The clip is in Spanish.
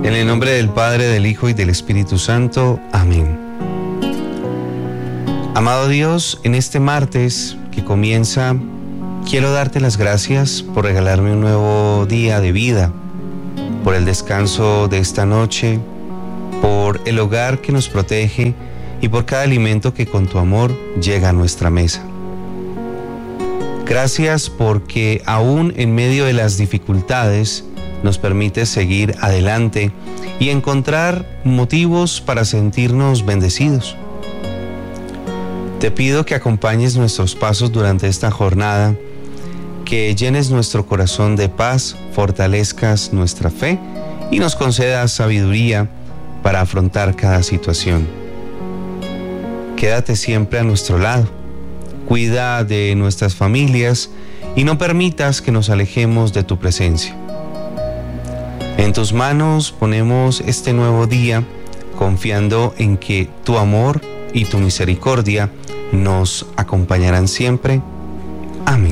En el nombre del Padre, del Hijo y del Espíritu Santo. Amén. Amado Dios, en este martes que comienza, quiero darte las gracias por regalarme un nuevo día de vida, por el descanso de esta noche, por el hogar que nos protege y por cada alimento que con tu amor llega a nuestra mesa. Gracias porque aún en medio de las dificultades nos permite seguir adelante y encontrar motivos para sentirnos bendecidos. Te pido que acompañes nuestros pasos durante esta jornada, que llenes nuestro corazón de paz, fortalezcas nuestra fe y nos concedas sabiduría para afrontar cada situación. Quédate siempre a nuestro lado, cuida de nuestras familias y no permitas que nos alejemos de tu presencia. En tus manos ponemos este nuevo día, confiando en que tu amor y tu misericordia nos acompañarán siempre.